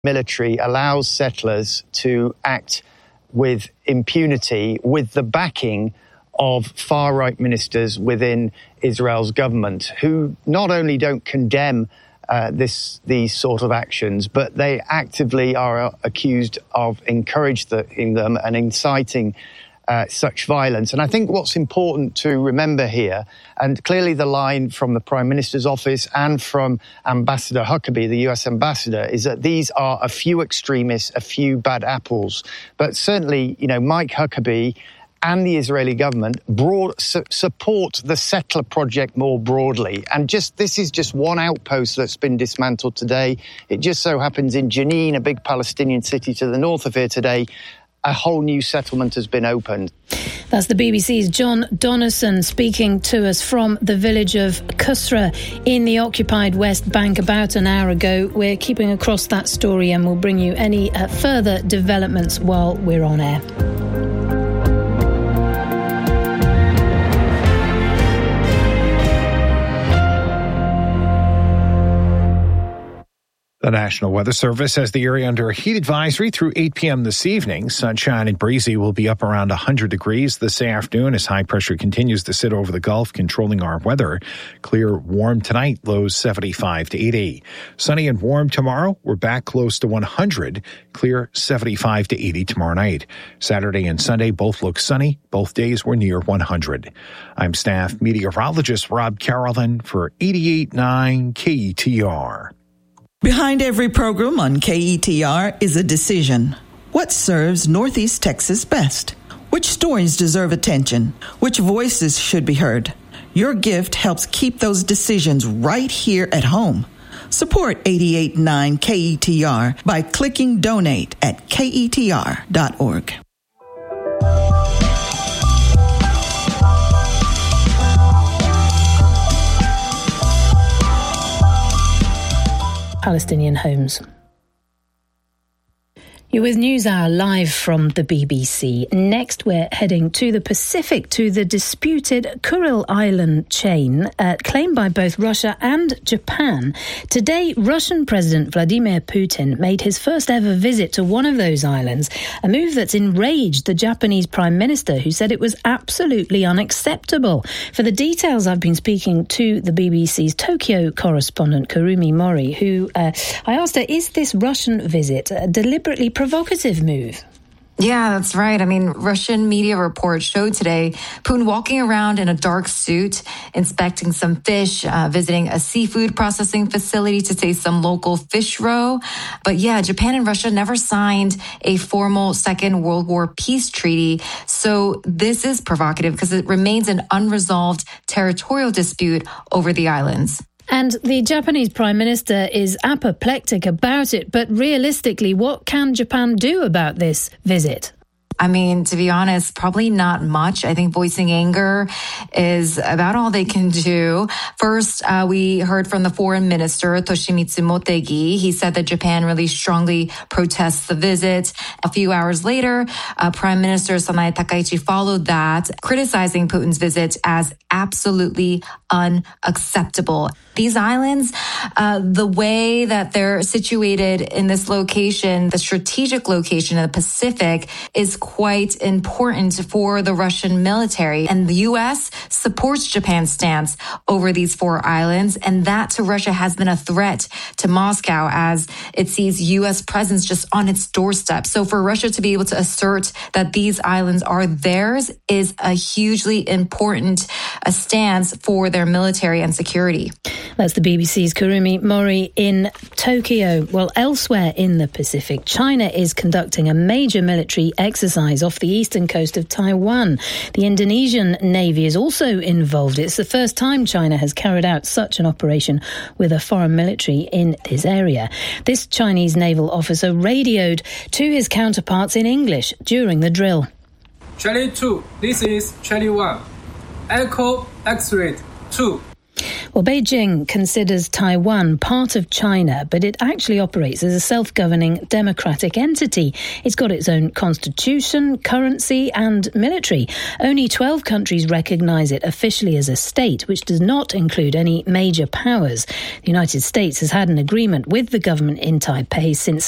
military allows settlers to act with impunity with the backing of far-right ministers within Israel's government, who not only don't condemn these sort of actions, but they actively are accused of encouraging them and inciting such violence. And I think what's important to remember here, and clearly the line from the Prime Minister's office and from Ambassador Huckabee, the US ambassador, is that these are a few extremists, a few bad apples. But certainly, Mike Huckabee and the Israeli government support the settler project more broadly. And this is just one outpost that's been dismantled today. It just so happens in Jenin, a big Palestinian city to the north of here today, a whole new settlement has been opened. That's the BBC's John Donnison speaking to us from the village of Kusra in the occupied West Bank about an hour ago. We're keeping across that story and we'll bring you any further developments while we're on air. The National Weather Service has the area under a heat advisory through 8 p.m. this evening. Sunshine and breezy will be up around 100 degrees this afternoon as high pressure continues to sit over the Gulf, controlling our weather. Clear, warm tonight, lows 75 to 80. Sunny and warm tomorrow. We're back close to 100. Clear, 75 to 80 tomorrow night. Saturday and Sunday both look sunny. Both days were near 100. I'm staff meteorologist Rob Carolyn for 88.9 KETR. Behind every program on KETR is a decision. What serves Northeast Texas best? Which stories deserve attention? Which voices should be heard? Your gift helps keep those decisions right here at home. Support 88.9 KETR by clicking donate at KETR.org. Palestinian homes. You're with NewsHour live from the BBC. Next, we're heading to the Pacific, to the disputed Kuril Island chain, claimed by both Russia and Japan. Today, Russian President Vladimir Putin made his first ever visit to one of those islands, a move that's enraged the Japanese Prime Minister, who said it was absolutely unacceptable. For the details, I've been speaking to the BBC's Tokyo correspondent, Kurumi Mori, who I asked her, is this Russian visit a deliberately provocative move? Yeah, that's right. I mean, Russian media reports showed today Putin walking around in a dark suit, inspecting some fish, visiting a seafood processing facility to taste some local fish roe. But yeah, Japan and Russia never signed a formal Second World War peace treaty. So this is provocative because it remains an unresolved territorial dispute over the islands. And the Japanese Prime Minister is apoplectic about it. But realistically, what can Japan do about this visit? I mean, to be honest, probably not much. I think voicing anger is about all they can do. First, we heard from the foreign minister, Toshimitsu Motegi. He said that Japan really strongly protests the visit. A few hours later, Prime Minister Sanae Takaichi followed that, criticizing Putin's visit as absolutely unacceptable. These islands, the way that they're situated in this location, the strategic location in the Pacific, is quite important for the Russian military. And the U.S. supports Japan's stance over these four islands. And that to Russia has been a threat to Moscow as it sees U.S. presence just on its doorstep. So for Russia to be able to assert that these islands are theirs is a hugely important stance for their military and security. That's the BBC's Kurumi Mori in Tokyo. Well, elsewhere in the Pacific, China is conducting a major military exercise off the eastern coast of Taiwan. The Indonesian Navy is also involved. It's the first time China has carried out such an operation with a foreign military in this area. This Chinese naval officer radioed to his counterparts in English during the drill. Charlie 2, this is Charlie 1. Echo X-ray 2. Well, Beijing considers Taiwan part of China, but it actually operates as a self-governing democratic entity. It's got its own constitution, currency and military. Only 12 countries recognise it officially as a state, which does not include any major powers. The United States has had an agreement with the government in Taipei since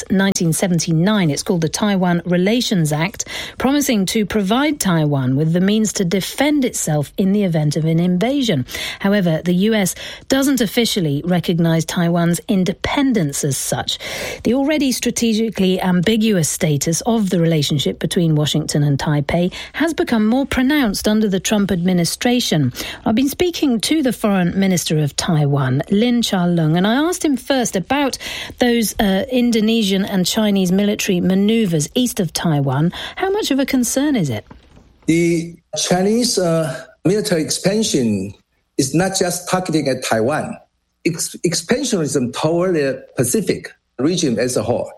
1979. It's called the Taiwan Relations Act, promising to provide Taiwan with the means to defend itself in the event of an invasion. However, the US doesn't officially recognise Taiwan's independence as such. The already strategically ambiguous status of the relationship between Washington and Taipei has become more pronounced under the Trump administration. I've been speaking to the Foreign Minister of Taiwan, Lin Chia-lung, and I asked him first about those Indonesian and Chinese military manoeuvres east of Taiwan. How much of a concern is it? The Chinese military expansion is not just targeting at Taiwan. Expansionism toward the Pacific region as a whole.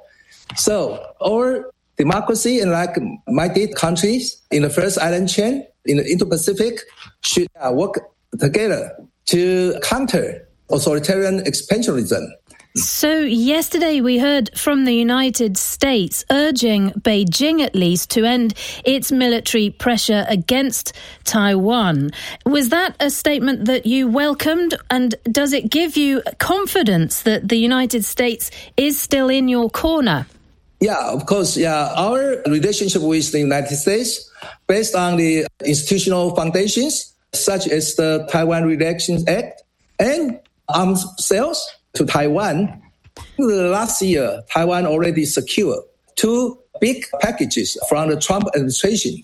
So our democracy and like-minded countries in the first island chain in the Indo-Pacific should work together to counter authoritarian expansionism. So yesterday we heard from the United States urging Beijing at least to end its military pressure against Taiwan. Was that a statement that you welcomed, and does it give you confidence that the United States is still in your corner? Yeah, of course. Yeah, our relationship with the United States, based on the institutional foundations, such as the Taiwan Relations Act and arms sales to Taiwan. Last year, Taiwan already secured 2 big packages from the Trump administration,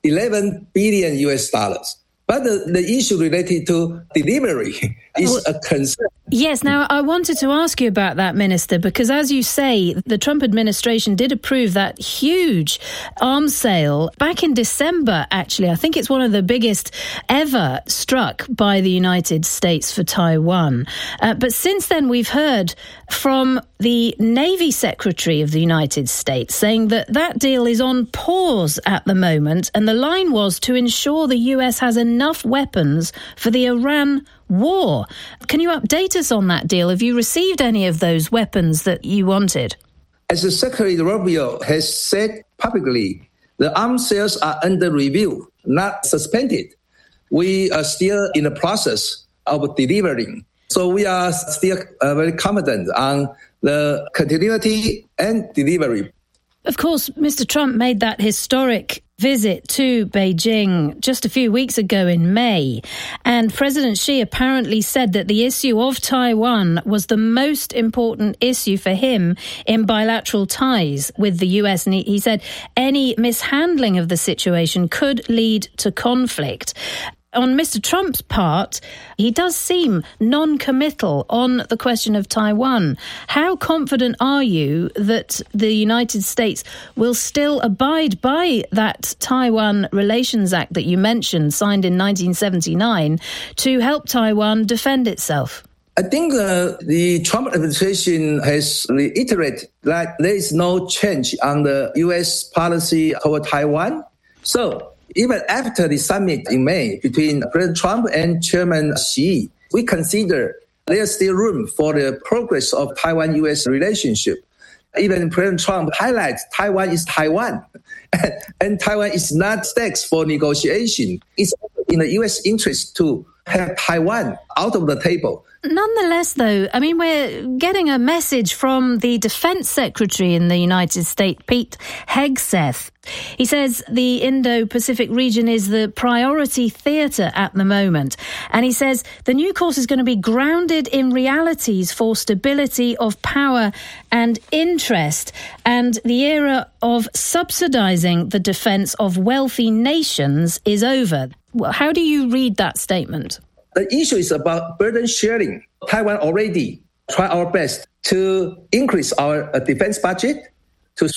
$11 billion US. But the issue related to delivery is a concern. Yes, now I wanted to ask you about that, Minister, because as you say, the Trump administration did approve that huge arms sale back in December, actually. I think it's one of the biggest ever struck by the United States for Taiwan. But since then, we've heard from the Navy Secretary of the United States saying that that deal is on pause at the moment. And the line was to ensure the US has enough weapons for the Iran war. Can you update us on that deal? Have you received any of those weapons that you wanted? As the Secretary Rubio has said publicly, the arms sales are under review, not suspended. We are still in the process of delivering. So we are still very confident on the continuity and delivery. Of course, Mr. Trump made that historic visit to Beijing just a few weeks ago in May, and President Xi apparently said that the issue of Taiwan was the most important issue for him in bilateral ties with the US, and he said any mishandling of the situation could lead to conflict. On Mr. Trump's part, he does seem non-committal on the question of Taiwan. How confident are you that the United States will still abide by that Taiwan Relations Act that you mentioned, signed in 1979, to help Taiwan defend itself? I think the Trump administration has reiterated that there is no change on the U.S. policy toward Taiwan. So even after the summit in May between President Trump and Chairman Xi, we consider there's still room for the progress of Taiwan-U.S. relationship. Even President Trump highlights Taiwan is Taiwan, and Taiwan is not stakes for negotiation. It's in the U.S. interest to have Taiwan out of the table. Nonetheless, though, I mean, we're getting a message from the Defense Secretary in the United States, Pete Hegseth. He says the Indo-Pacific region is the priority theatre at the moment. And he says the new course is going to be grounded in realities for stability of power and interest. And the era of subsidising the defence of wealthy nations is over. How do you read that statement? The issue is about burden sharing. Taiwan already tried our best to increase our defense budget to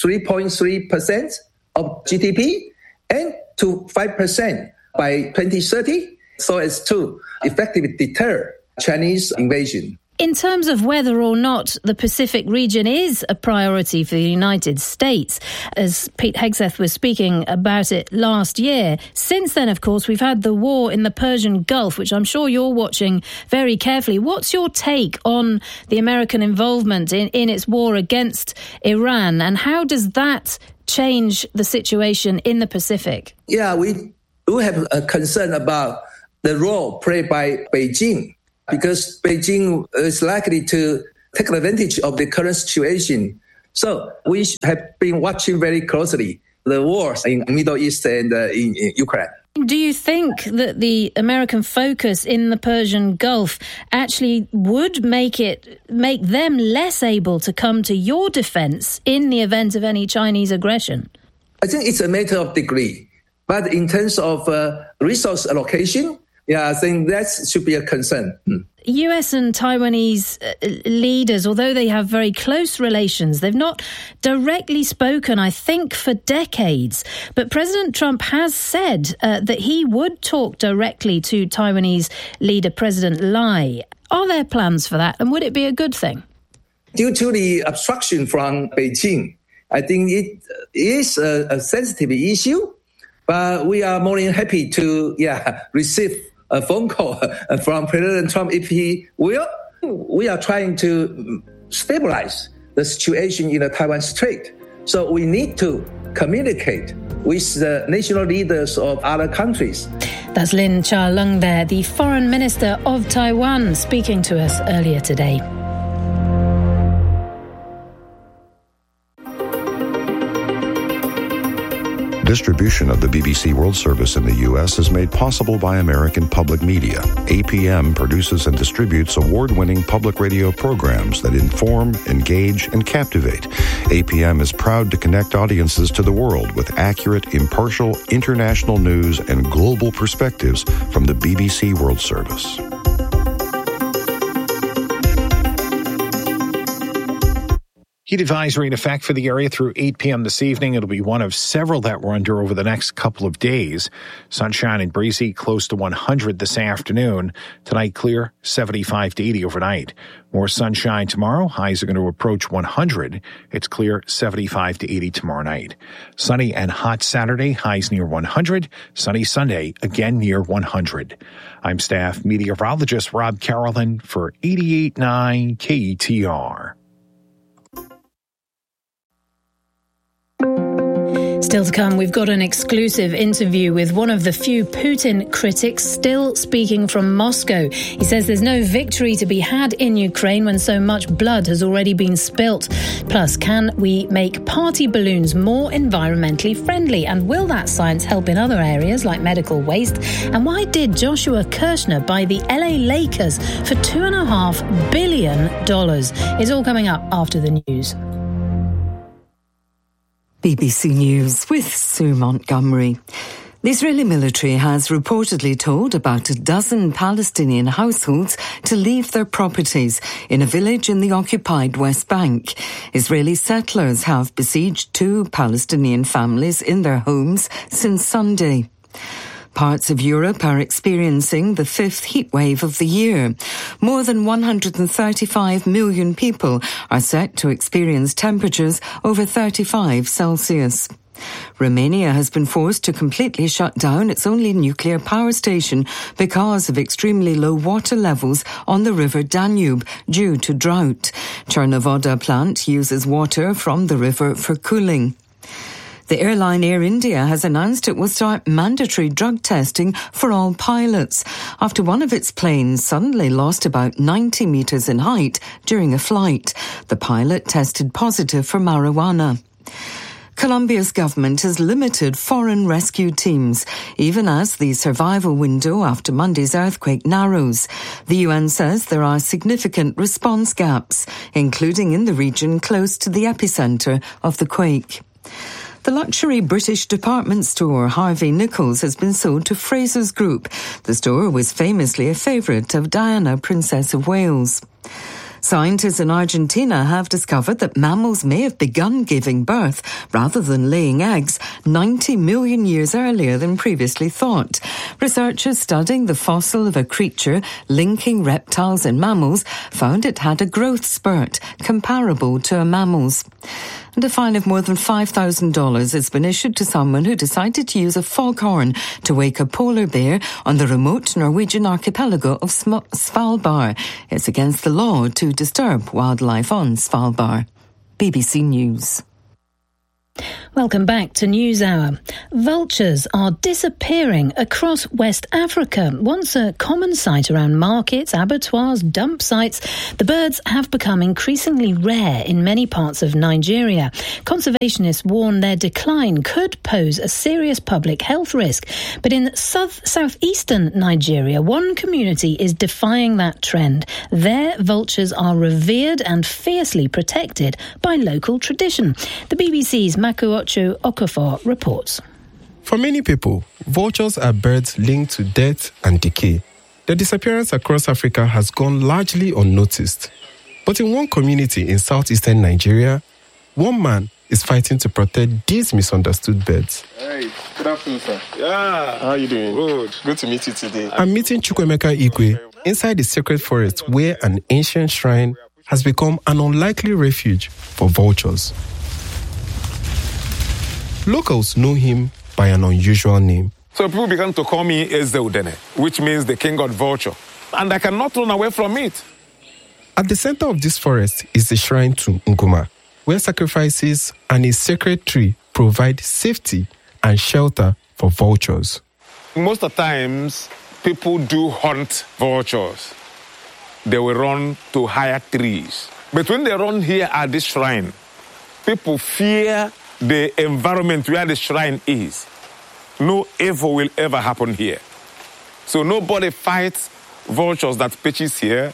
3.3% of GDP and to 5% by 2030, so as to effectively deter Chinese invasion. In terms of whether or not the Pacific region is a priority for the United States, as Pete Hegseth was speaking about it last year, since then, of course, we've had the war in the Persian Gulf, which I'm sure you're watching very carefully. What's your take on the American involvement in its war against Iran, and how does that change the situation in the Pacific? Yeah, we do have a concern about the role played by Beijing, because Beijing is likely to take advantage of the current situation. So we have been watching very closely the wars in the Middle East and in Ukraine. Do you think that the American focus in the Persian Gulf actually would make them less able to come to your defense in the event of any Chinese aggression? I think it's a matter of degree. But in terms of resource allocation, I think that should be a concern. US and Taiwanese leaders, although they have very close relations, they've not directly spoken, I think, for decades. But President Trump has said that he would talk directly to Taiwanese leader President Lai. Are there plans for that, and would it be a good thing? Due to the obstruction from Beijing, I think it is a sensitive issue, but we are more than happy to receive a phone call from President Trump if he will. We are trying to stabilize the situation in the Taiwan Strait. So we need to communicate with the national leaders of other countries. That's Lin Chia-lung there, the Foreign Minister of Taiwan, speaking to us earlier today. Distribution of the BBC World Service in the U.S. is made possible by American Public Media. APM produces and distributes award-winning public radio programs that inform, engage, and captivate. APM is proud to connect audiences to the world with accurate, impartial, international news and global perspectives from the BBC World Service. Heat advisory in effect for the area through 8 p.m. this evening. It'll be one of several that we're under over the next couple of days. Sunshine and breezy, close to 100 this afternoon. Tonight, clear, 75 to 80 overnight. More sunshine tomorrow. Highs are going to approach 100. It's clear, 75 to 80 tomorrow night. Sunny and hot Saturday, highs near 100. Sunny Sunday, again near 100. I'm staff meteorologist Rob Carolyn for 88.9 KETR. Still to come, we've got an exclusive interview with one of the few Putin critics still speaking from Moscow. He says there's no victory to be had in Ukraine when so much blood has already been spilt. Plus, can we make party balloons more environmentally friendly? And will that science help in other areas like medical waste? And why did Joshua Kirshner buy the LA Lakers for $2.5 billion? It's all coming up after the news. BBC News with Sue Montgomery. The Israeli military has reportedly told about a dozen Palestinian households to leave their properties in a village in the occupied West Bank. Israeli settlers have besieged 2 Palestinian families in their homes since Sunday. Parts of Europe are experiencing the 5th heat wave of the year. More than 135 million people are set to experience temperatures over 35 Celsius. Romania has been forced to completely shut down its only nuclear power station because of extremely low water levels on the river Danube due to drought. Cernavodă plant uses water from the river for cooling. The airline Air India has announced it will start mandatory drug testing for all pilots after one of its planes suddenly lost about 90 meters in height during a flight. The pilot tested positive for marijuana. Colombia's government has limited foreign rescue teams, even as the survival window after Monday's earthquake narrows. The UN says there are significant response gaps, including in the region close to the epicenter of the quake. The luxury British department store Harvey Nichols has been sold to Frasers Group. The store was famously a favourite of Diana, Princess of Wales. Scientists in Argentina have discovered that mammals may have begun giving birth rather than laying eggs 90 million years earlier than previously thought. Researchers studying the fossil of a creature linking reptiles and mammals found it had a growth spurt comparable to a mammal's. And a fine of more than $5,000 has been issued to someone who decided to use a foghorn to wake a polar bear on the remote Norwegian archipelago of Svalbard. It's against the law to disturb wildlife on Svalbard. BBC News. Welcome back to NewsHour. Vultures are disappearing across West Africa. Once a common sight around markets, abattoirs, dump sites, the birds have become increasingly rare in many parts of Nigeria. Conservationists warn their decline could pose a serious public health risk. But in southeastern Nigeria, one community is defying that trend. Their vultures are revered and fiercely protected by local tradition. The BBC's Makuocho Okafor reports. For many people, vultures are birds linked to death and decay. Their disappearance across Africa has gone largely unnoticed. But in one community in southeastern Nigeria, one man is fighting to protect these misunderstood birds. Hey, good afternoon, sir. Yeah, how are you doing? Good. Good to meet you today. I'm meeting Chukwemeka Igwe inside the sacred forest where an ancient shrine has become an unlikely refuge for vultures. Locals know him by an unusual name. So people began to call me Ezeudene, which means the king god vulture. And I cannot run away from it. At the center of this forest is the shrine to Nguma, where sacrifices and a sacred tree provide safety and shelter for vultures. Most of the times, people do hunt vultures. They will run to higher trees. But when they run here at this shrine, people fear the environment where the shrine is. No evil will ever happen here. So nobody fights vultures that pitches here.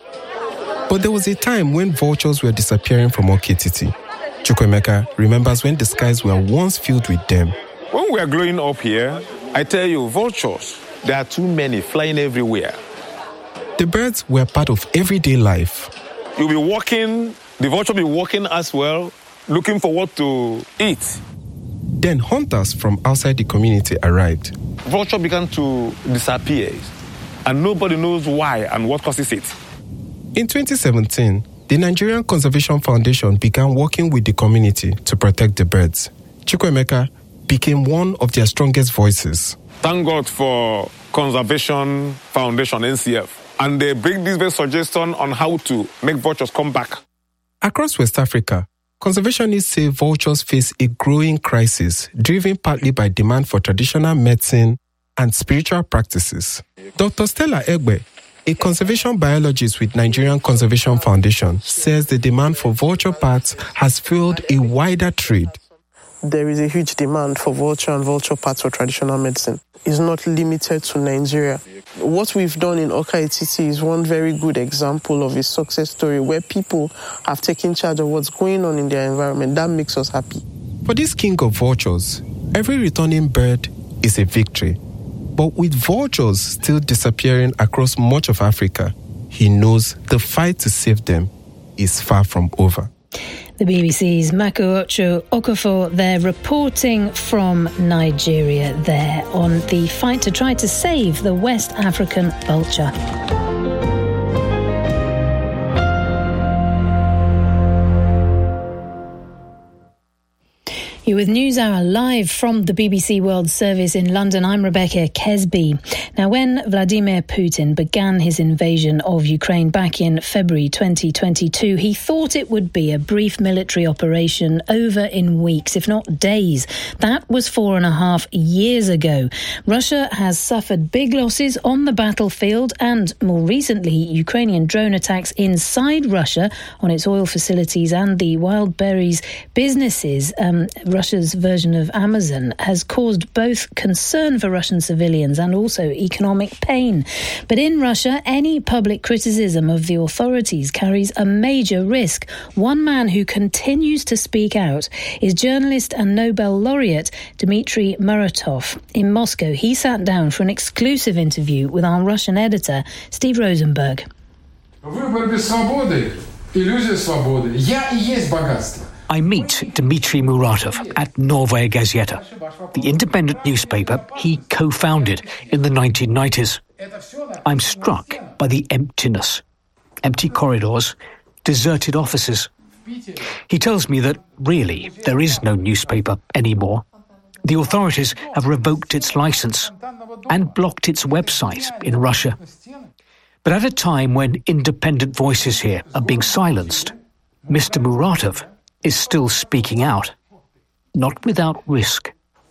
But there was a time when vultures were disappearing from Oketiti. Chukwemeka remembers when the skies were once filled with them. When we were growing up here, I tell you, vultures, there are too many flying everywhere. The birds were part of everyday life. You'll be walking, the vulture will be walking as well, looking for what to eat. Then hunters from outside the community arrived. Vulture began to disappear, and nobody knows why and what causes it. In 2017, the Nigerian Conservation Foundation began working with the community to protect the birds. Chukwemeka became one of their strongest voices. Thank God for Conservation Foundation, NCF. And they bring this very suggestion on how to make vultures come back. Across West Africa, conservationists say vultures face a growing crisis driven partly by demand for traditional medicine and spiritual practices. Dr. Stella Egbe, a conservation biologist with Nigerian Conservation Foundation, says the demand for vulture parts has fueled a wider trade. There is a huge demand for vulture and vulture parts for traditional medicine. It's not limited to Nigeria. What we've done in Oka Etiti is one very good example of a success story where people have taken charge of what's going on in their environment. That makes us happy. For this king of vultures, every returning bird is a victory. But with vultures still disappearing across much of Africa, he knows the fight to save them is far from over. The BBC's Makuocho Okafor there reporting from Nigeria there on the fight to try to save the West African vulture. You're with NewsHour live from the BBC World Service in London. I'm Rebecca Kesby. Now, when Vladimir Putin began his invasion of Ukraine back in February 2022, he thought it would be a brief military operation over in weeks, if not days. That was 4.5 years ago. Russia has suffered big losses on the battlefield and, more recently, Ukrainian drone attacks inside Russia on its oil facilities and the wild berries businesses. Russia's version of Amazon has caused both concern for Russian civilians and also economic pain. But in Russia, any public criticism of the authorities carries a major risk. One man who continues to speak out is journalist and Nobel laureate Dmitry Muratov. In Moscow, he sat down for an exclusive interview with our Russian editor, Steve Rosenberg. I meet Dmitry Muratov at Novaya Gazeta, the independent newspaper he co-founded in the 1990s. I'm struck by the emptiness. Empty corridors, deserted offices. He tells me that really there is no newspaper anymore. The authorities have revoked its license and blocked its website in Russia. But at a time when independent voices here are being silenced, Mr. Muratov is still speaking out, not without risk.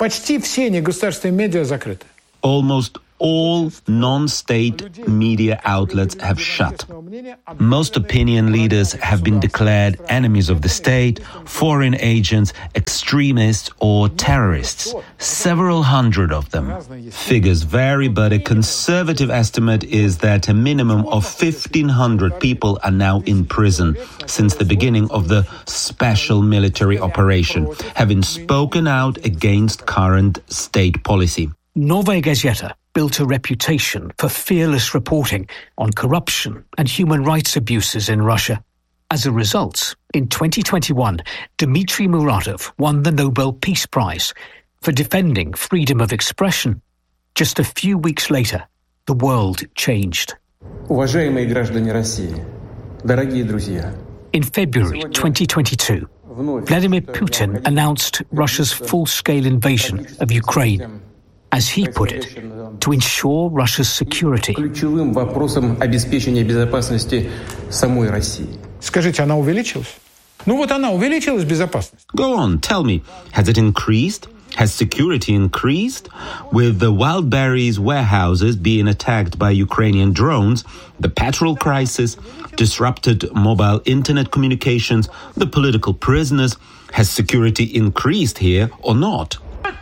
Almost all non-state media outlets have shut. Most opinion leaders have been declared enemies of the state, foreign agents, extremists or terrorists. Several hundred of them. Figures vary, but a conservative estimate is that a minimum of 1,500 people are now in prison since the beginning of the special military operation, having spoken out against current state policy. Novaya Gazeta built a reputation for fearless reporting on corruption and human rights abuses in Russia. As a result, in 2021, Dmitry Muratov won the Nobel Peace Prize for defending freedom of expression. Just a few weeks later, the world changed. Уважаемые граждане России, дорогие друзья. In February 2022, Vladimir Putin announced Russia's full-scale invasion of Ukraine. As he put it, to ensure Russia's security. Ключевым вопросом обеспечения безопасности самой России. Скажите, она увеличилась? Ну вот она увеличилась, безопасность. Go on, tell me, has it increased? Has security increased? With the Wildberries warehouses being attacked by Ukrainian drones, the petrol crisis, disrupted mobile internet communications, the political prisoners, has security increased here or not?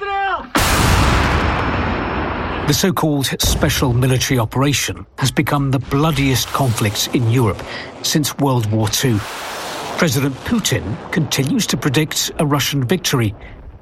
The so-called special military operation has become the bloodiest conflict in Europe since World War II. President Putin continues to predict a Russian victory.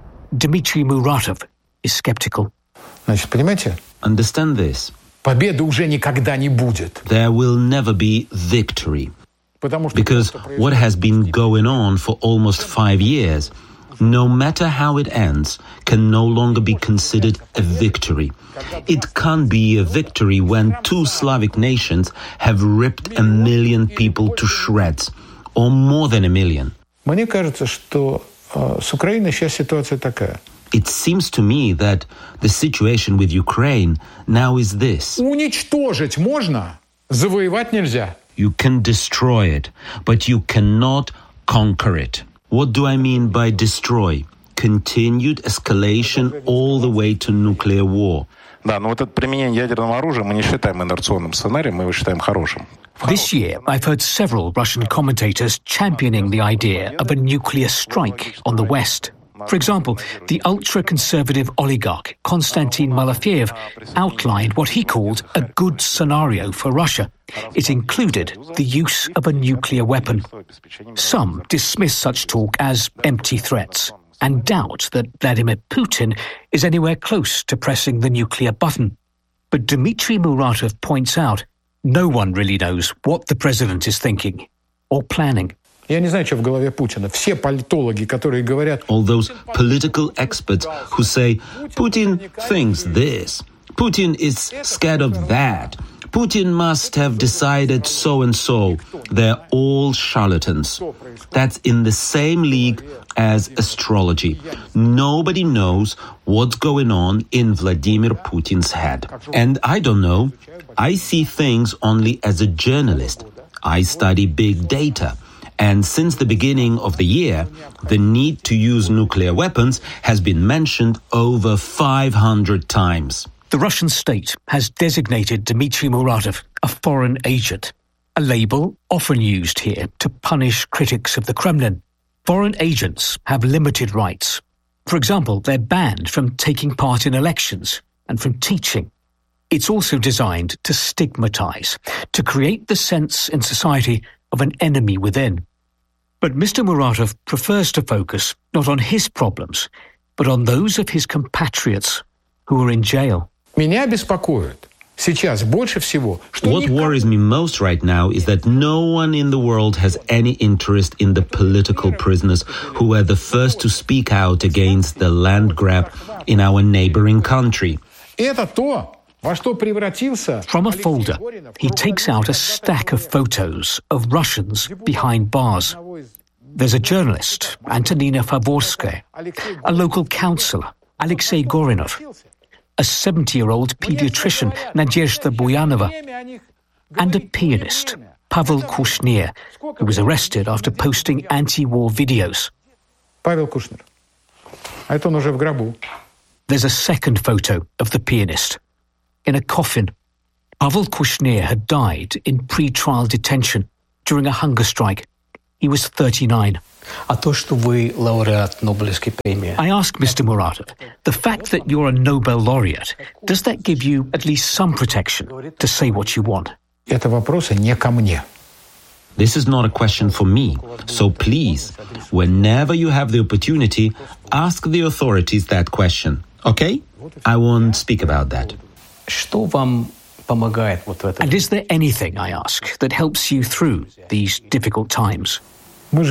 Dmitry Muratov is skeptical. Значит, понимаете? Understand this. Победы уже никогда не будет. There will never be victory. Because what has been going on for almost 5 years, no matter how it ends, can no longer be considered a victory. It can't be a victory when 2 Slavic nations have ripped 1 million people to shreds, or more than 1 million. Мне кажется, что с Украиной сейчас ситуация такая. It seems to me that the situation with Ukraine now is this. Уничтожить можно, завоевать нельзя. You can destroy it, but you cannot conquer it. What do I mean by destroy? Continued escalation all the way to nuclear war. Да, но вот это применение ядерного оружия мы не считаем инерционным сценарием, мы его считаем хорошим. This year, I've heard several Russian commentators championing the idea of a nuclear strike on the West. For example, the ultra-conservative oligarch Konstantin Malafeev outlined what he called a good scenario for Russia. It included the use of a nuclear weapon. Some dismiss such talk as empty threats and doubt that Vladimir Putin is anywhere close to pressing the nuclear button. But Dmitry Muratov points out no one really knows what the president is thinking or planning. Я не знаю, что в голове Путина. Все политологи, которые говорят... All those political experts who say, Putin thinks this, Putin is scared of that, Putin must have decided so and so. They're all charlatans. That's in the same league as astrology. Nobody knows what's going on in Vladimir Putin's head. And I don't know. I see things only as a journalist. I study big data. And since the beginning of the year, the need to use nuclear weapons has been mentioned over 500 times. The Russian state has designated Dmitry Muratov a foreign agent, a label often used here to punish critics of the Kremlin. Foreign agents have limited rights. For example, they're banned from taking part in elections and from teaching. It's also designed to stigmatize, to create the sense in society of an enemy within. But Mr. Muratov prefers to focus not on his problems, but on those of his compatriots who are in jail. Меня беспокоит What worries me most right now is that no one in the world has any interest in the political prisoners who were the first to speak out against the land grab in our neighboring country. From a folder, he takes out a stack of photos of Russians behind bars. There's a journalist, Antonina Favorskaya, a local councillor, Alexei Gorinov, a 70-year-old pediatrician, Nadezhda Buyanova, and a pianist, Pavel Kushner, who was arrested after posting anti-war videos. There's a second photo of the pianist. In a coffin, Pavel Kushner had died in pre-trial detention during a hunger strike. He was 39. I asked Mr. Muratov, the fact that you're a Nobel laureate, does that give you at least some protection to say what you want? This is not a question for me, so please, whenever you have the opportunity, ask the authorities that question, okay? I won't speak about that. And is there anything, I ask, that helps you through these difficult times? We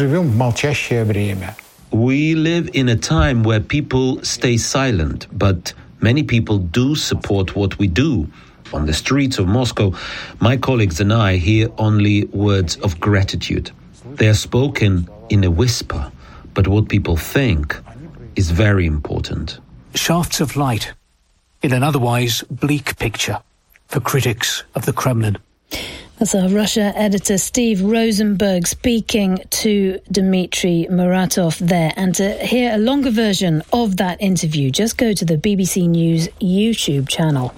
live in a time where people stay silent, but many people do support what we do. On the streets of Moscow, my colleagues and I hear only words of gratitude. They are spoken in a whisper, but what people think is very important. Shafts of light in an otherwise bleak picture for critics of the Kremlin. That's our Russia editor Steve Rosenberg speaking to Dmitry Muratov there. And to hear a longer version of that interview, just go to the BBC News YouTube channel.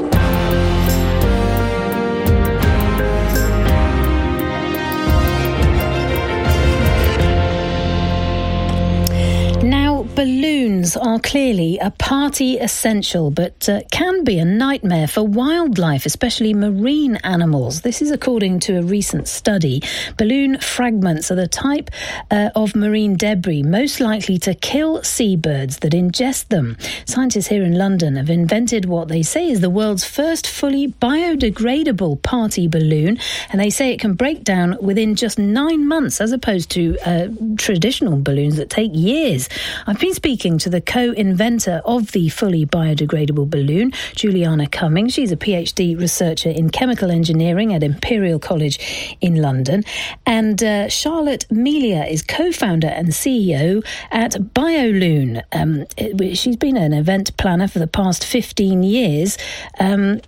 Balloons are clearly a party essential, but can be a nightmare for wildlife, especially marine animals. This is according to a recent study. Balloon fragments are the type of marine debris most likely to kill seabirds that ingest them. Scientists here in London have invented what they say is the world's first fully biodegradable party balloon, and they say it can break down within just 9 months as opposed to traditional balloons that take years. I've been speaking to the co-inventor of the fully biodegradable balloon, Juliana Cummings. She's a PhD researcher in chemical engineering at Imperial College in London. And Charlotte Melia is co-founder and CEO at BioLoon. She's been an event planner for the past 15 years. And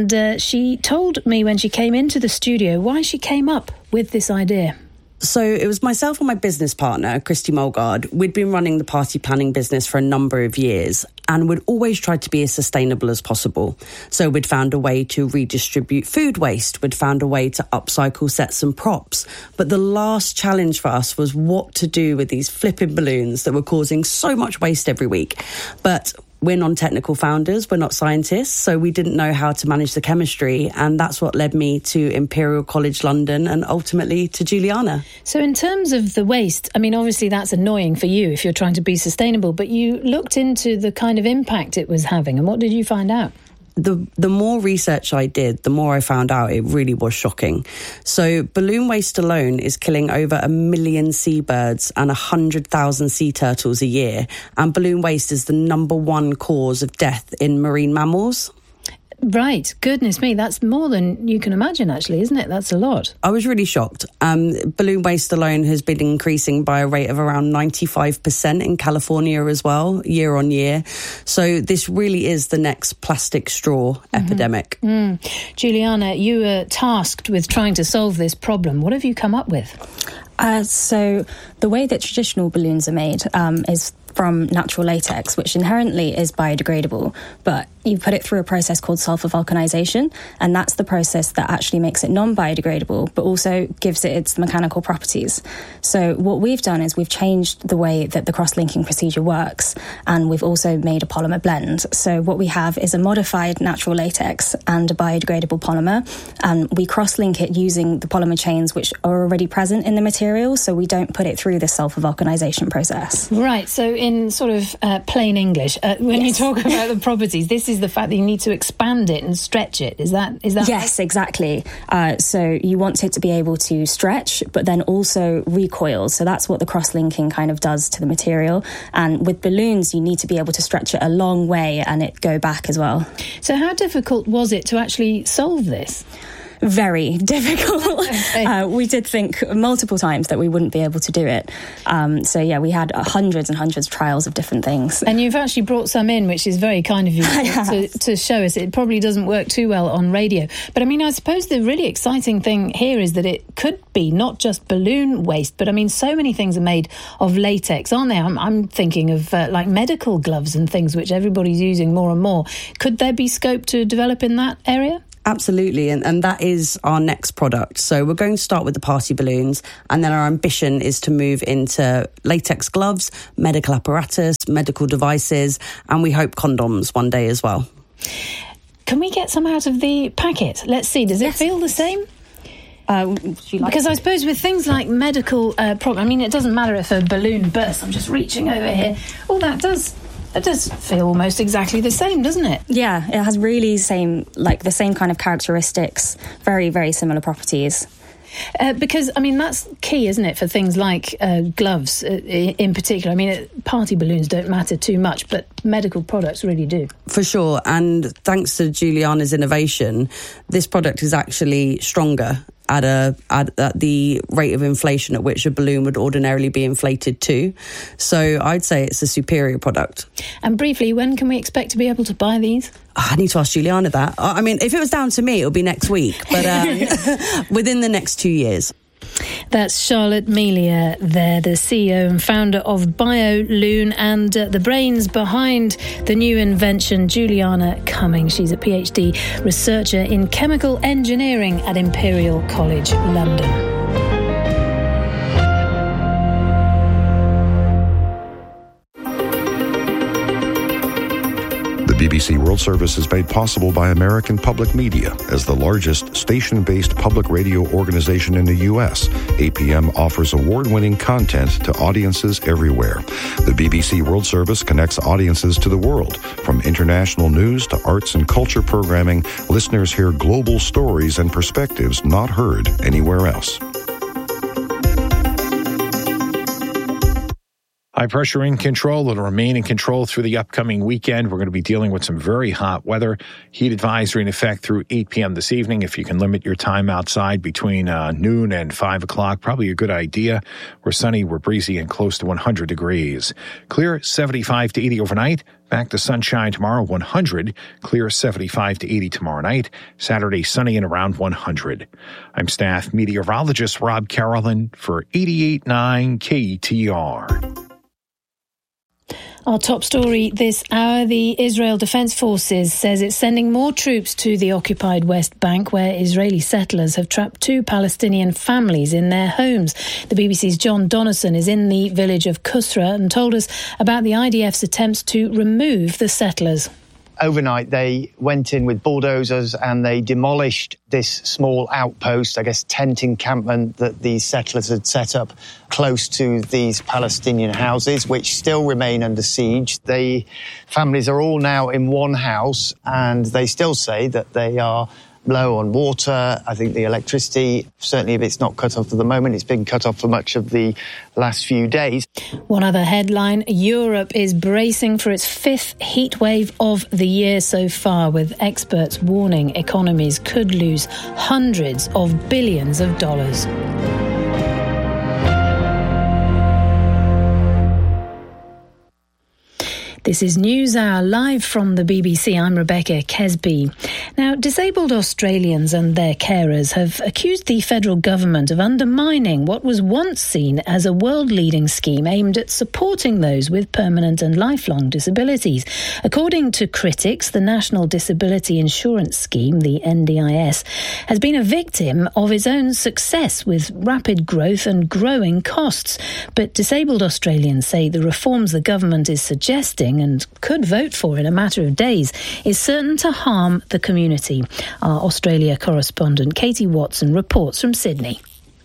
she told me when she came into the studio why she came up with this idea. So it was myself and my business partner, Christy Mulgard. We'd been running the party planning business for a number of years and we'd always tried to be as sustainable as possible. So we'd found a way to redistribute food waste. We'd found a way to upcycle sets and props. But the last challenge for us was what to do with these flipping balloons that were causing so much waste every week. But we're non-technical founders, we're not scientists, so we didn't know how to manage the chemistry, and that's what led me to Imperial College London and ultimately to Juliana. So in terms of the waste, I mean, obviously that's annoying for you if you're trying to be sustainable, but you looked into the kind of impact it was having, and what did you find out? The more research I did, the more I found out it really was shocking. So balloon waste alone is killing over 1 million seabirds and 100,000 sea turtles a year. And balloon waste is the #1 cause of death in marine mammals. Right. Goodness me. That's more than you can imagine, actually, isn't it? That's a lot. I was really shocked. Balloon waste alone has been increasing by a rate of around 95% in California as well, year on year. So this really is the next plastic straw epidemic. Juliana, you were tasked with trying to solve this problem. What have you come up with? So the way that traditional balloons are made is from natural latex, which inherently is biodegradable, but you put it through a process called sulfur vulcanization, and that's the process that actually makes it non-biodegradable, but also gives it its mechanical properties. So what we've done is we've changed the way that the cross-linking procedure works, and we've also made a polymer blend. So what we have is a modified natural latex and a biodegradable polymer, and we cross-link it using the polymer chains which are already present in the material, so we don't put it through the sulfur vulcanization process. Right, so in sort of plain English, when you talk about the properties, this is is the fact that you need to expand it and stretch it. Is that Yes, right? exactly. So you want it to be able to stretch, but then also recoil. So that's what the cross-linking kind of does to the material. And with balloons, you need to be able to stretch it a long way and it go back as well. So how difficult was it to actually solve this? Very difficult. We did think multiple times that we wouldn't be able to do it. We had hundreds and hundreds of trials of different things. And you've actually brought some in, which is very kind of you to show us. It probably doesn't work too well on radio. But I mean, I suppose the really exciting thing here is that it could be not just balloon waste, but I mean, so many things are made of latex, aren't they? I'm thinking of like medical gloves and things, which everybody's using more and more. Could there be scope to develop in that area? Absolutely, and that is our next product. So we're going to start with the party balloons, and then our ambition is to move into latex gloves, medical apparatus, medical devices, and we hope condoms one day as well. Can we get some out of the packet? Let's see, does it feel the same? Because I suppose with things like medical problems, I mean, it doesn't matter if a balloon bursts. I'm just reaching over here. Oh, that does feel almost exactly the same, doesn't it? Yeah, it has really the same kind of characteristics, very, very similar properties. Because, I mean, that's key, isn't it, for things like gloves in particular? I mean, party balloons don't matter too much, but medical products really do. For sure, and thanks to Juliana's innovation, this product is actually stronger at the rate of inflation at which a balloon would ordinarily be inflated to. So I'd say it's a superior product. And briefly, when can we expect to be able to buy these? I need to ask Juliana that. I mean, if it was down to me, it would be next week, but within the next 2 years. That's Charlotte Melia there, the CEO and founder of BioLoon, and the brains behind the new invention, Juliana Cumming. She's a PhD researcher in chemical engineering at Imperial College London. The BBC World Service is made possible by American Public Media. As the largest station-based public radio organization in the U.S., APM offers award-winning content to audiences everywhere. The BBC World Service connects audiences to the world. From international news to arts and culture programming, listeners hear global stories and perspectives not heard anywhere else. High pressure in control. It'll remain in control through the upcoming weekend. We're going to be dealing with some very hot weather. Heat advisory in effect through 8 p.m. this evening. If you can limit your time outside between noon and 5 o'clock, probably a good idea. We're sunny, we're breezy, and close to 100 degrees. Clear 75 to 80 overnight. Back to sunshine tomorrow, 100. Clear 75 to 80 tomorrow night. Saturday, sunny and around 100. I'm staff meteorologist Rob Carolyn for 88.9 KETR. Our top story this hour, the Israel Defense Forces says it's sending more troops to the occupied West Bank, where Israeli settlers have trapped 2 Palestinian families in their homes. The BBC's John Donaldson is in the village of Kusra and told us about the IDF's attempts to remove the settlers. Overnight, they went in with bulldozers and they demolished this small outpost, I guess tent encampment that these settlers had set up close to these Palestinian houses, which still remain under siege. The families are all now in one house, and they still say that they are low on water. I think the electricity, certainly if it's not cut off at the moment, it's been cut off for much of the last few days. One other headline, Europe is bracing for its 5th heat wave of the year so far, with experts warning economies could lose hundreds of billions of dollars. This is NewsHour live from the BBC. I'm Rebecca Kesby. Now, disabled Australians and their carers have accused the federal government of undermining what was once seen as a world-leading scheme aimed at supporting those with permanent and lifelong disabilities. According to critics, the National Disability Insurance Scheme, the NDIS, has been a victim of its own success with rapid growth and growing costs. But disabled Australians say the reforms the government is suggesting and could vote for in a matter of days is certain to harm the community. Our Australia correspondent Katie Watson reports from Sydney.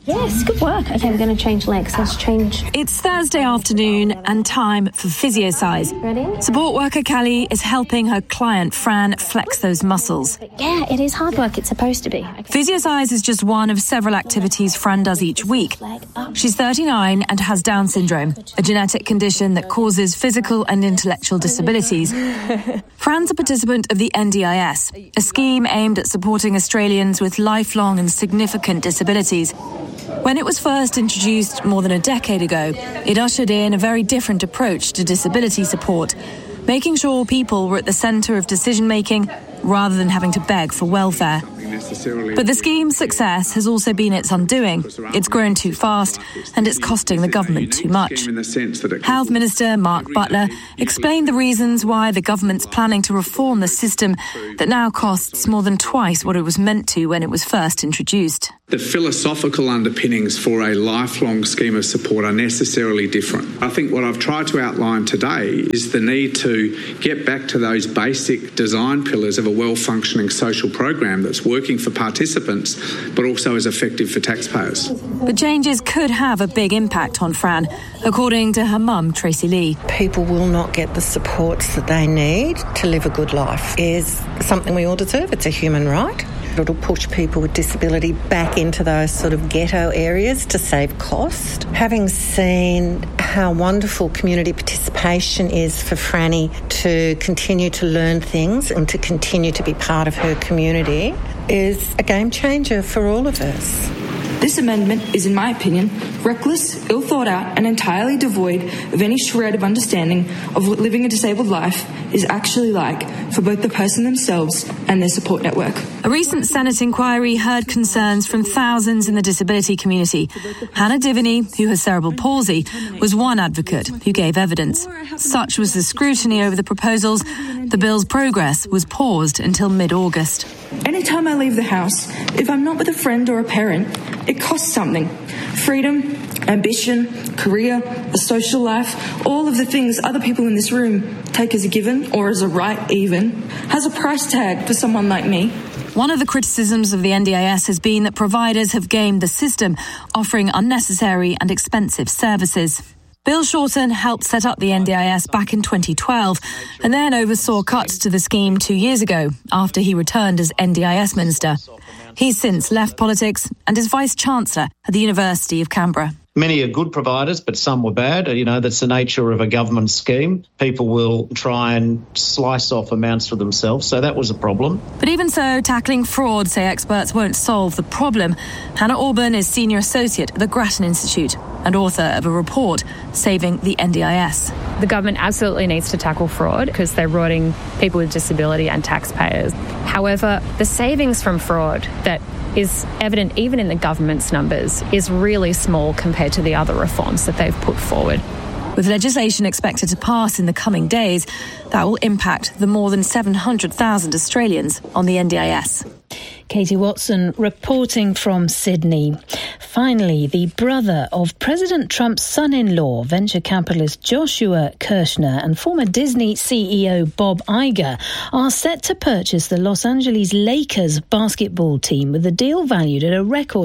Yes, good work. Okay, I'm going to change legs. Let's change. It's Thursday afternoon and time for PhysioSize. Ready? Support worker Callie is helping her client Fran flex those muscles. Yeah, it is hard work. It's supposed to be. Okay. PhysioSize is just one of several activities Fran does each week. She's 39 and has Down syndrome, a genetic condition that causes physical and intellectual disabilities. Fran's a participant of the NDIS, a scheme aimed at supporting Australians with lifelong and significant disabilities. When it was first introduced more than a decade ago, it ushered in a very different approach to disability support, making sure people were at the centre of decision-making rather than having to beg for welfare. But the scheme's success has also been its undoing. It's grown too fast and it's costing the government too much. Health Minister Mark Butler explained the reasons why the government's planning to reform the system that now costs more than twice what it was meant to when it was first introduced. The philosophical underpinnings for a lifelong scheme of support are necessarily different. I think what I've tried to outline today is the need to get back to those basic design pillars of a well-functioning social program that's working for participants, but also is effective for taxpayers. But changes could have a big impact on Fran, according to her mum, Tracy Lee. People will not get the supports that they need to live a good life. It is something we all deserve. It's a human right. It'll push people with disability back into those sort of ghetto areas to save cost. Having seen how wonderful community participation is for Franny to continue to learn things and to continue to be part of her community is a game changer for all of us. This amendment is, in my opinion, reckless, ill thought out, and entirely devoid of any shred of understanding of what living a disabled life is actually like for both the person themselves and their support network. A recent Senate inquiry heard concerns from thousands in the disability community. Hannah Diviny, who has cerebral palsy, was one advocate who gave evidence. Such was the scrutiny over the proposals, the bill's progress was paused until mid-August. Anytime I leave the house, if I'm not with a friend or a parent, it costs something. Freedom, ambition, career, a social life, all of the things other people in this room take as a given or as a right even, has a price tag for someone like me. One of the criticisms of the NDIS has been that providers have gamed the system, offering unnecessary and expensive services. Bill Shorten helped set up the NDIS back in 2012 and then oversaw cuts to the scheme 2 years ago after he returned as NDIS Minister. He's since left politics and is Vice-Chancellor at the University of Canberra. Many are good providers, but some were bad. You know, that's the nature of a government scheme. People will try and slice off amounts for themselves, so that was a problem. But even so, tackling fraud, say experts, won't solve the problem. Hannah Auburn is Senior Associate at the Grattan Institute and author of a report, Saving the NDIS. The government absolutely needs to tackle fraud because they're rotting people with disability and taxpayers. However, the savings from fraud that is evident even in the government's numbers is really small compared to the other reforms that they've put forward. With legislation expected to pass in the coming days, that will impact the more than 700,000 Australians on the NDIS. Katie Watson reporting from Sydney. Finally, the brother of President Trump's son-in-law, venture capitalist Joshua Kirshner, and former Disney CEO Bob Iger are set to purchase the Los Angeles Lakers basketball team with a deal valued at a record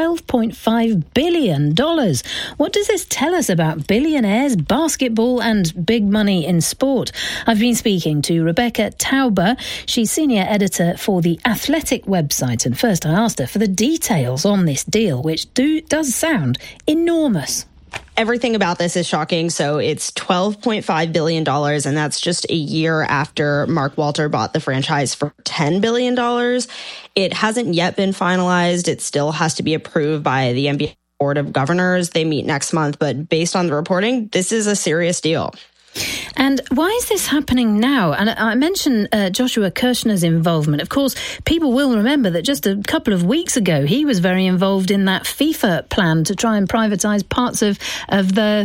$12.5 billion. What does this tell us about billionaires, basketball and big money in sport? I've been speaking to Rebecca Tauber. She's senior editor for The Athletic website. And first I asked her for the details on this deal, which does sound enormous. Everything about this is shocking. So it's $12.5 billion, and that's just a year after Mark Walter bought the franchise for $10 billion. It hasn't yet been finalized. It still has to be approved by the NBA Board of Governors. They meet next month. But based on the reporting, this is a serious deal. And why is this happening now? And I mentioned Joshua Kirshner's involvement. Of course, people will remember that just a couple of weeks ago, he was very involved in that FIFA plan to try and privatise parts of the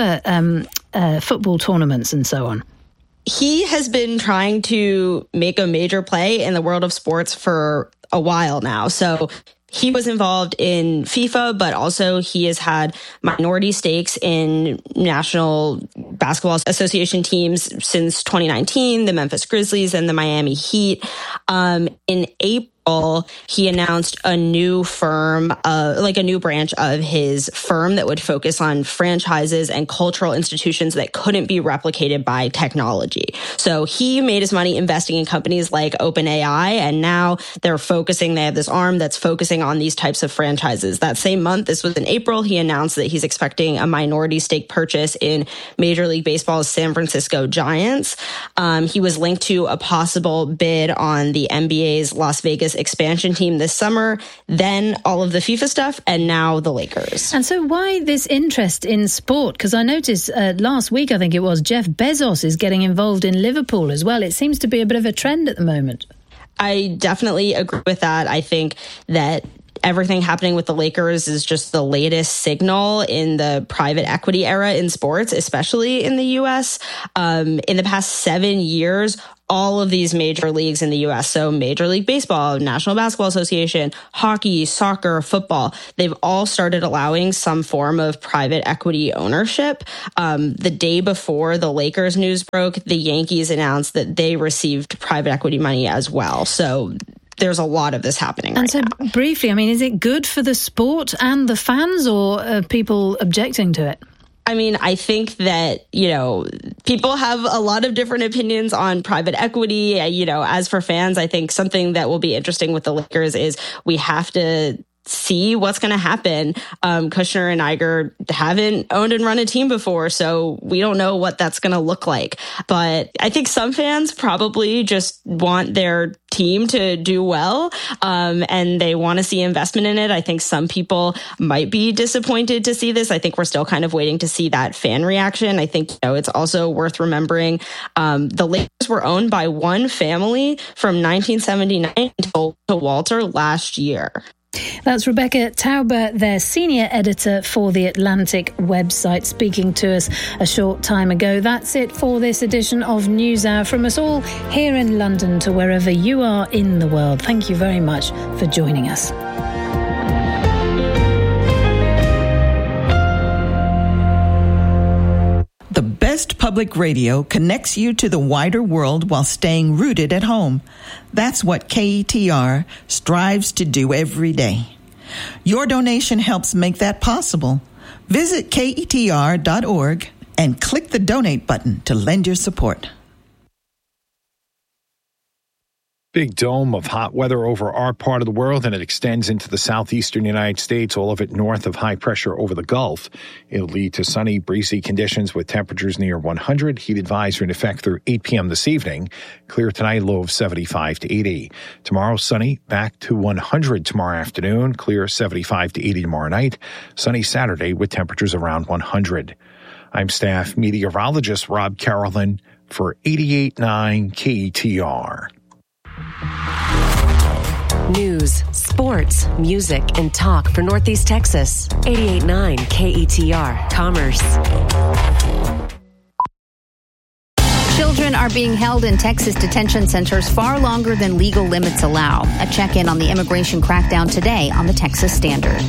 FIFA football tournaments and so on. He has been trying to make a major play in the world of sports for a while now. So he was involved in FIFA, but also he has had minority stakes in National Basketball Association teams since 2019, the Memphis Grizzlies and the Miami Heat. In April he announced a new firm, a new branch of his firm that would focus on franchises and cultural institutions that couldn't be replicated by technology. So he made his money investing in companies like OpenAI, and now they have this arm that's focusing on these types of franchises. That same month, this was in April, he announced that he's expecting a minority stake purchase in Major League Baseball's San Francisco Giants. He was linked to a possible bid on the NBA's Las Vegas expansion team this summer, then all of the FIFA stuff, and now the Lakers. And so why this interest in sport? Because I noticed last week, I think it was, Jeff Bezos is getting involved in Liverpool as well. It seems to be a bit of a trend at the moment. I definitely agree with that. I think that everything happening with the Lakers is just the latest signal in the private equity era in sports, especially in the U.S. In the past 7 years, all of these major leagues in the U.S., so Major League Baseball, National Basketball Association, hockey, soccer, football, they've all started allowing some form of private equity ownership. The day before the Lakers news broke, the Yankees announced that they received private equity money as well. So there's a lot of this happening right now. And so briefly, I mean, is it good for the sport and the fans, or are people objecting to it? I mean, I think that, people have a lot of different opinions on private equity. As for fans, I think something that will be interesting with the Lakers is we have to see what's going to happen. Kushner and Iger haven't owned and run a team before, so we don't know what that's going to look like. But I think some fans probably just want their team to do well, and they want to see investment in it. I think some people might be disappointed to see this. I think we're still kind of waiting to see that fan reaction. I think it's also worth remembering the Lakers were owned by one family from 1979 until Walter last year. That's Rebecca Tauber, their senior editor for The Atlantic website, speaking to us a short time ago. That's it for this edition of NewsHour. From us all here in London to wherever you are in the world, thank you very much for joining us. The best public radio connects you to the wider world while staying rooted at home. That's what KETR strives to do every day. Your donation helps make that possible. Visit KETR.org and click the donate button to lend your support. Big dome of hot weather over our part of the world, and it extends into the southeastern United States, all of it north of high pressure over the Gulf. It'll lead to sunny, breezy conditions with temperatures near 100. Heat advisory in effect through 8 p.m. this evening. Clear tonight, low of 75 to 80. Tomorrow, sunny, back to 100 tomorrow afternoon. Clear 75 to 80 tomorrow night. Sunny Saturday with temperatures around 100. I'm staff meteorologist Rob Carolyn for 88.9 KETR. News, sports, music, and talk for Northeast Texas. 88.9 KETR, Commerce. Children are being held in Texas detention centers far longer than legal limits allow. A check-in on the immigration crackdown today on the Texas Standard.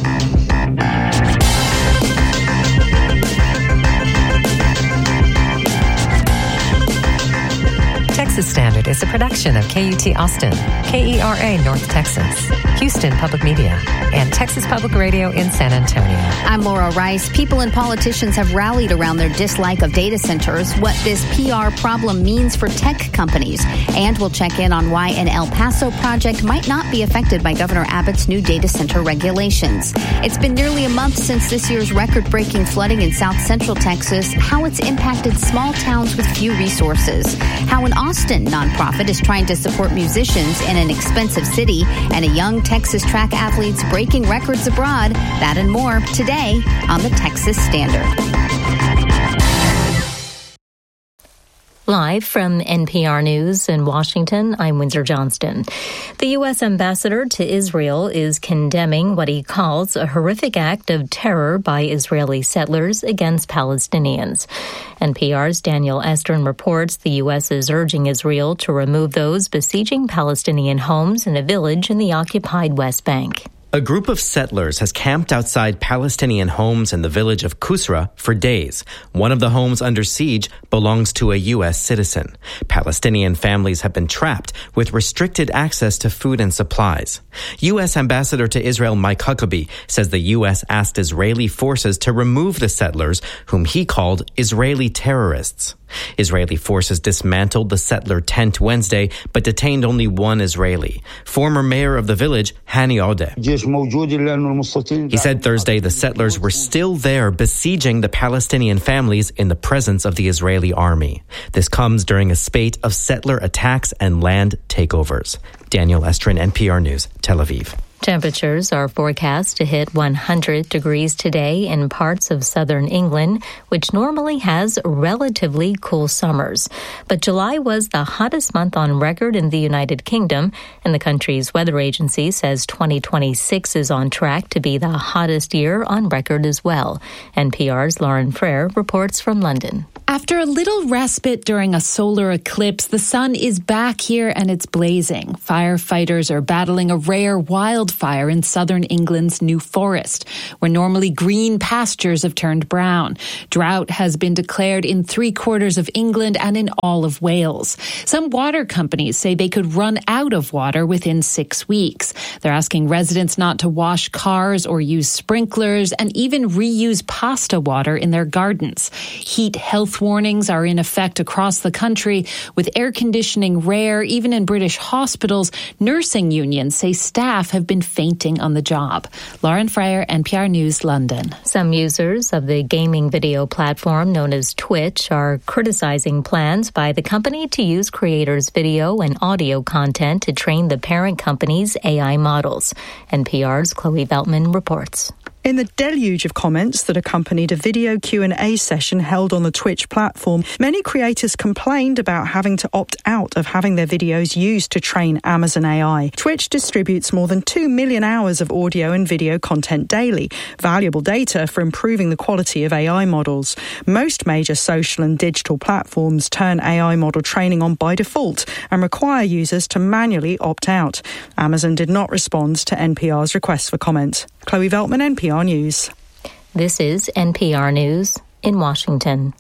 Texas Standard is a production of KUT Austin, KERA North Texas, Houston Public Media, and Texas Public Radio in San Antonio. I'm Laura Rice. People and politicians have rallied around their dislike of data centers, what this PR problem means for tech companies, and we'll check in on why an El Paso project might not be affected by Governor Abbott's new data center regulations. It's been nearly a month since this year's record-breaking flooding in South Central Texas, how it's impacted small towns with few resources, how an Austin nonprofit is trying to support musicians in an expensive city, and a young Texas track athletes breaking records abroad. That and more today on the Texas Standard. Live from NPR News in Washington, I'm Windsor Johnston. The U.S. ambassador to Israel is condemning what he calls a horrific act of terror by Israeli settlers against Palestinians. NPR's Daniel Estern reports the U.S. is urging Israel to remove those besieging Palestinian homes in a village in the occupied West Bank. A group of settlers has camped outside Palestinian homes in the village of Kusra for days. One of the homes under siege belongs to a U.S. citizen. Palestinian families have been trapped with restricted access to food and supplies. U.S. Ambassador to Israel Mike Huckabee says the U.S. asked Israeli forces to remove the settlers, whom he called Israeli terrorists. Israeli forces dismantled the settler tent Wednesday, but detained only one Israeli. Former mayor of the village, Hani Odeh. He said Thursday the settlers were still there besieging the Palestinian families in the presence of the Israeli army. This comes during a spate of settler attacks and land takeovers. Daniel Estrin, NPR News, Tel Aviv. Temperatures are forecast to hit 100 degrees today in parts of southern England, which normally has relatively cool summers. But July was the hottest month on record in the United Kingdom, and the country's weather agency says 2026 is on track to be the hottest year on record as well. NPR's Lauren Frere reports from London. After a little respite during a solar eclipse, the sun is back here and it's blazing. Firefighters are battling a rare wildfire in southern England's New Forest, where normally green pastures have turned brown. Drought has been declared in 3/4 of England and in all of Wales. Some water companies say they could run out of water within 6 weeks. They're asking residents not to wash cars or use sprinklers and even reuse pasta water in their gardens. Heat health warnings are in effect across the country, with air conditioning rare even in British hospitals. Nursing unions say staff have been fainting on the job. Lauren Fryer, NPR News, London. Some users of the gaming video platform known as Twitch are criticizing plans by the company to use creators' video and audio content to train the parent company's AI models. NPR's Chloe Veltman reports. In the deluge of comments that accompanied a video Q&A session held on the Twitch platform, many creators complained about having to opt out of having their videos used to train Amazon AI. Twitch distributes more than 2 million hours of audio and video content daily, valuable data for improving the quality of AI models. Most major social and digital platforms turn AI model training on by default and require users to manually opt out. Amazon did not respond to NPR's request for comment. Chloe Veltman, NPR News. This is NPR News in Washington.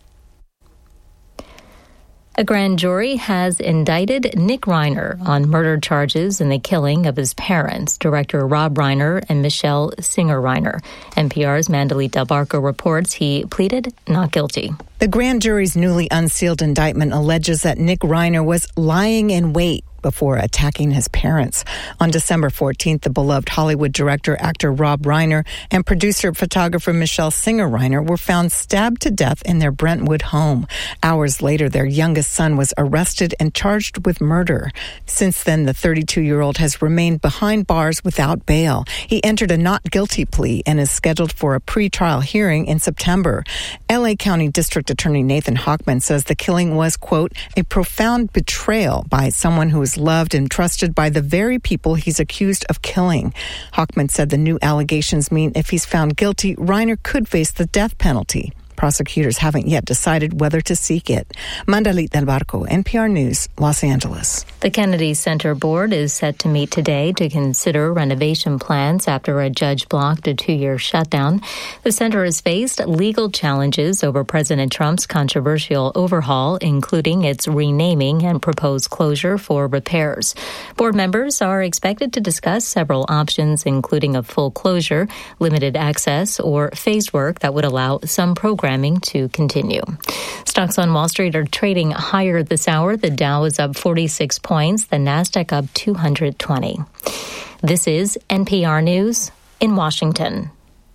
A grand jury has indicted Nick Reiner on murder charges in the killing of his parents, director Rob Reiner and Michelle Singer Reiner. NPR's Mandalit Del Barco reports he pleaded not guilty. The grand jury's newly unsealed indictment alleges that Nick Reiner was lying in wait before attacking his parents. On December 14th, the beloved Hollywood director, actor Rob Reiner and producer-photographer Michelle Singer Reiner were found stabbed to death in their Brentwood home. Hours later, their youngest son was arrested and charged with murder. Since then, the 32-year-old has remained behind bars without bail. He entered a not guilty plea and is scheduled for a pretrial hearing in September. L.A. County District Attorney Nathan Hochman says the killing was, quote, a profound betrayal by someone who is loved and trusted by the very people he's accused of killing. Hochman said the new allegations mean if he's found guilty, Reiner could face the death penalty. Prosecutors haven't yet decided whether to seek it. Mandalit Del Barco, NPR News, Los Angeles. The Kennedy Center Board is set to meet today to consider renovation plans after a judge blocked a 2-year shutdown. The center has faced legal challenges over President Trump's controversial overhaul, including its renaming and proposed closure for repairs. Board members are expected to discuss several options, including a full closure, limited access, or phased work that would allow some programming to continue. Stocks on Wall Street are trading higher this hour. The Dow is up 46 points, the Nasdaq up 220. This is NPR News in Washington.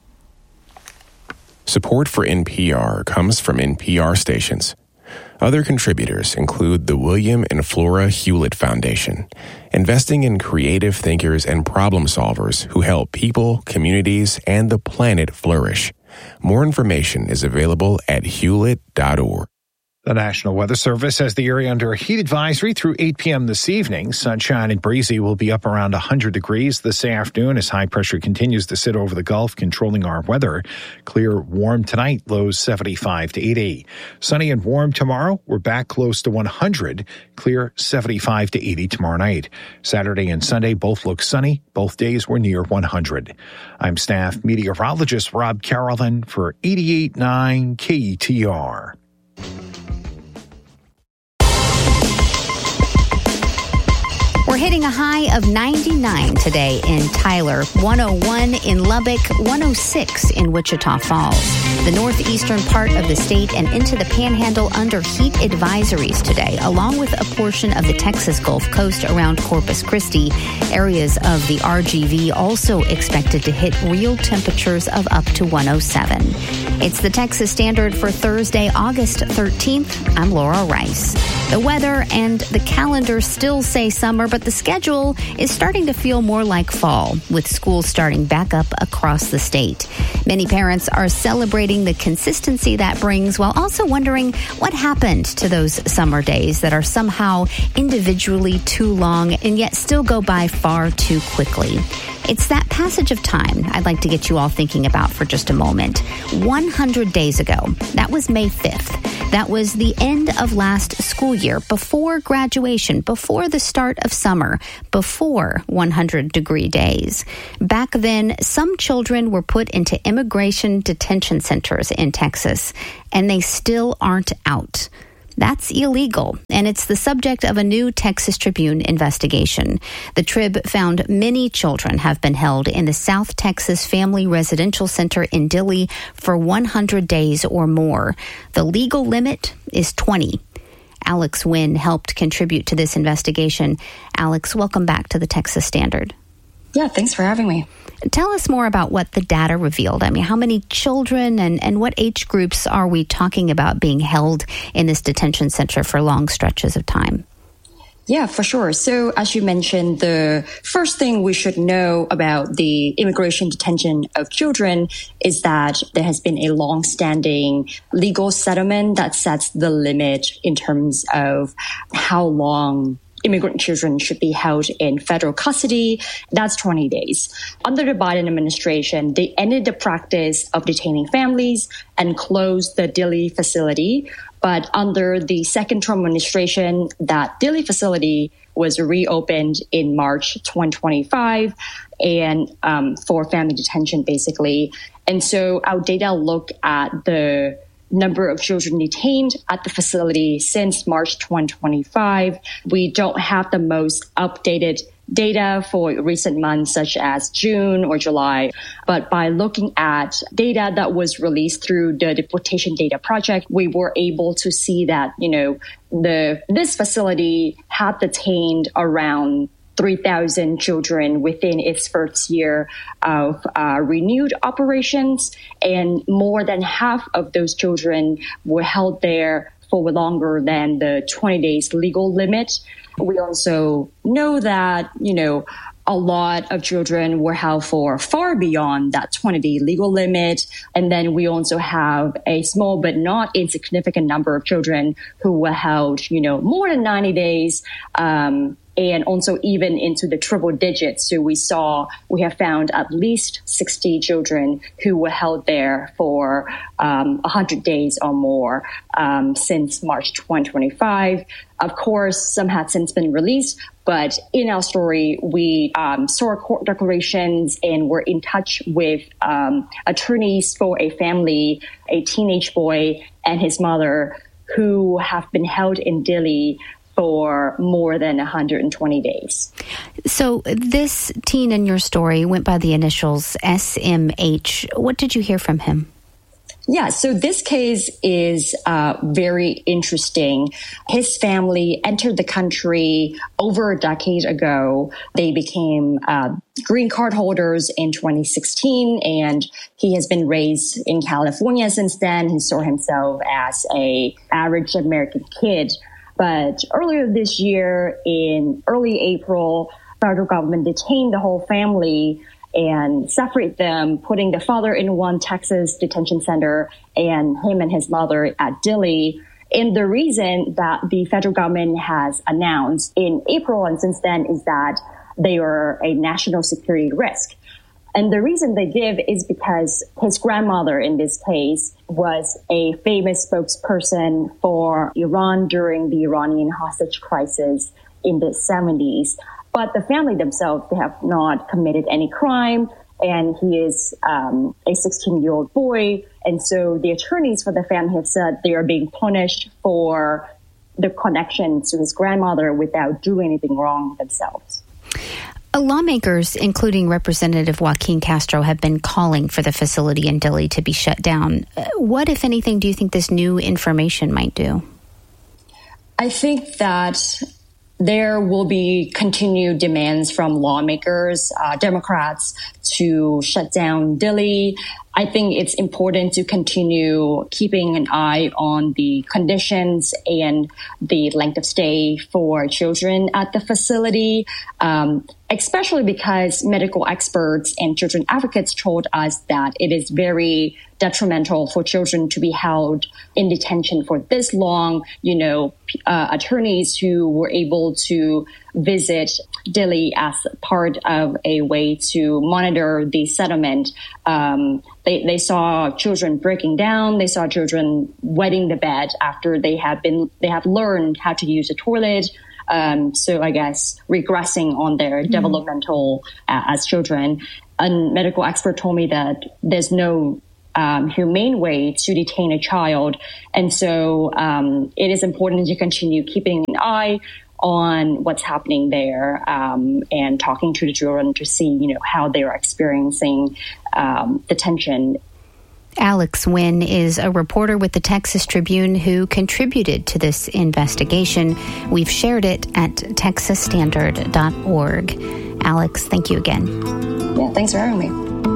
Support for NPR comes from NPR stations. Other contributors include the William and Flora Hewlett Foundation, investing in creative thinkers and problem solvers who help people, communities, and the planet flourish. More information is available at hewlett.org. The National Weather Service has the area under a heat advisory through 8 p.m. this evening. Sunshine and breezy will be up around 100 degrees this afternoon as high pressure continues to sit over the Gulf, controlling our weather. Clear, warm tonight, lows 75 to 80. Sunny and warm tomorrow. We're back close to 100. Clear, 75 to 80 tomorrow night. Saturday and Sunday both look sunny. Both days were near 100. I'm staff meteorologist Rob Carolyn for 88.9 KETR. We're hitting a high of 99 today in Tyler, 101 in Lubbock, 106 in Wichita Falls. The northeastern part of the state and into the Panhandle under heat advisories today, along with a portion of the Texas Gulf Coast around Corpus Christi. Areas of the RGV also expected to hit real temperatures of up to 107. It's the Texas Standard for Thursday, August 13th. I'm Laura Rice. The weather and the calendar still say summer, but the schedule is starting to feel more like fall, with schools starting back up across the state. Many parents are celebrating the consistency that brings, while also wondering what happened to those summer days that are somehow individually too long and yet still go by far too quickly. It's that passage of time I'd like to get you all thinking about for just a moment. 100 days ago, that was May 5th. That was the end of last school year, before graduation, before the start of summer, before 100-degree days. Back then, some children were put into immigration detention centers in Texas, and they still aren't out. That's illegal, and it's the subject of a new Texas Tribune investigation. The Trib found many children have been held in the South Texas Family Residential Center in Dilley for 100 days or more. The legal limit is 20. Alex Wynn helped contribute to this investigation. Alex, welcome back to the Texas Standard. Yeah, thanks for having me. Tell us more about what the data revealed. I mean, how many children and what age groups are we talking about being held in this detention center for long stretches of time? Yeah, for sure. So as you mentioned, the first thing we should know about the immigration detention of children is that there has been a long-standing legal settlement that sets the limit in terms of how long immigrant children should be held in federal custody. That's 20 days. Under the Biden administration, they ended the practice of detaining families and closed the Dilley facility. But under the second Trump administration, that Dilley facility was reopened in March 2025 and for family detention, basically. And so our data look at the number of children detained at the facility since March 2025. We don't have the most updated data for recent months, such as June or July. But by looking at data that was released through the Deportation Data Project, we were able to see that, this facility had detained around 3,000 children within its first year of renewed operations, and more than half of those children were held there for longer than the 20 days legal limit. We also know that, a lot of children were held for far beyond that 20-day legal limit. And then we also have a small but not insignificant number of children who were held, more than 90 days, and also even into the triple digits. So we have found at least 60 children who were held there for 100 days or more since March 2025. Of course, some had since been released, but in our story, we saw court declarations and were in touch with attorneys for a family, a teenage boy and his mother, who have been held in Dilley for more than 120 days. So this teen in your story went by the initials SMH. What did you hear from him? Yeah, so this case is very interesting. His family entered the country over a decade ago. They became green card holders in 2016, and he has been raised in California since then. He saw himself as an average American kid. But earlier this year, in early April, federal government detained the whole family and separate them, putting the father in one Texas detention center and him and his mother at Dilley. And the reason that the federal government has announced in April and since then is that they are a national security risk. And the reason they give is because his grandmother, in this case, was a famous spokesperson for Iran during the Iranian hostage crisis in the 70s. But the family themselves, they have not committed any crime. And he is a 16-year-old boy. And so the attorneys for the family have said they are being punished for the connection to his grandmother without doing anything wrong themselves. Lawmakers, including Representative Joaquin Castro, have been calling for the facility in Dilley to be shut down. What, if anything, do you think this new information might do? I think that there will be continued demands from lawmakers, Democrats, to shut down Dilley. I think it's important to continue keeping an eye on the conditions and the length of stay for children at the facility, especially because medical experts and children advocates told us that it is very detrimental for children to be held in detention for this long. Attorneys who were able to visit Dilley as part of a way to monitor the settlement, they saw children breaking down. They saw children wetting the bed after they have learned how to use a toilet. So I guess regressing on their developmental as children. A medical expert told me that there's no humane way to detain a child. And so it is important to continue keeping an eye on what's happening there and talking to the children to see, how they are experiencing detention. Alex Wynn is a reporter with the Texas Tribune who contributed to this investigation. We've shared it at texasstandard.org. Alex, thank you again. Yeah, thanks for having me.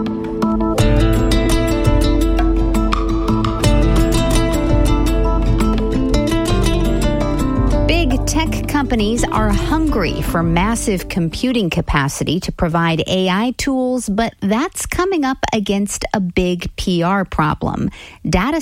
Big tech companies are hungry for massive computing capacity to provide AI tools, but that's coming up against a big PR problem. Data